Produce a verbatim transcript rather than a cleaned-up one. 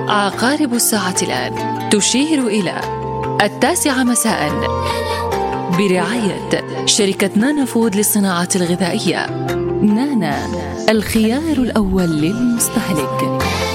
عقارب الساعة الآن تشير إلى التاسعة مساء برعاية شركة نانا فود للصناعات الغذائية. نانا، الخيار الأول للمستهلك.